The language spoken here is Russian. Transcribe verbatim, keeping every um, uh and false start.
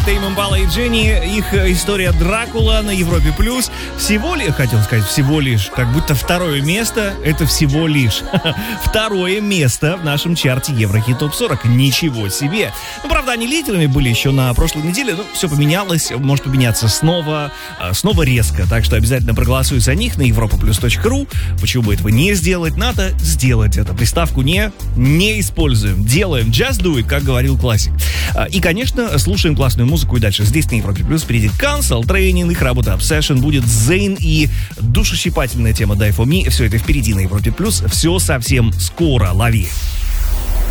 Тейм Импала и Дженни. Их история Дракула на Европе Плюс. Всего лишь, хотел сказать, всего лишь, как будто второе место, это всего лишь второе место в нашем чарте Еврохит Топ сорок. Ничего себе. Ну, правда, они лидерами были еще на прошлой неделе, но все поменялось, может поменяться снова, снова резко. Так что обязательно проголосуй за них на европа плюс точка ру. Почему бы этого не сделать? Надо сделать это. Приставку «не» не используем. Делаем. Just do it, как говорил классик. И, конечно, слушаем классную музыку и дальше. Здесь на Европе Плюс впереди Cancel, Training, их работа Obsession, будет Zayn и душещипательная тема Die For Me. Все это впереди на Европе Плюс. Все совсем скоро. Лови.